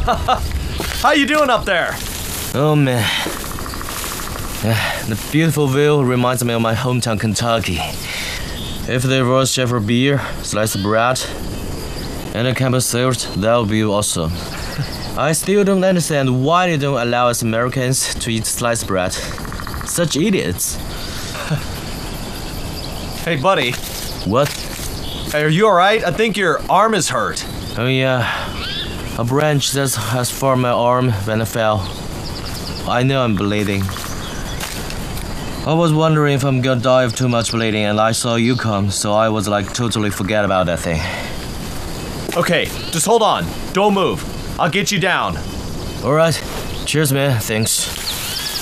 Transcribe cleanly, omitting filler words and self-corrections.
How you doing up there? Oh man. The beautiful view reminds me of my hometown Kentucky. If there was just a beer, sliced bread, and a campus syrup, that would be awesome. I still don't understand why they don't allow us Americans to eat sliced bread. Such idiots. Hey, buddy. What? Hey, are you alright? I think your arm is hurt. Oh yeah. A branch just has formed my arm when I fell. I know I'm bleeding. I was wondering if I'm gonna die of too much bleeding, and I saw you come, so I was like totally forget about that thing. Okay, just hold on. Don't move. I'll get you down. Alright. Cheers, man. Thanks.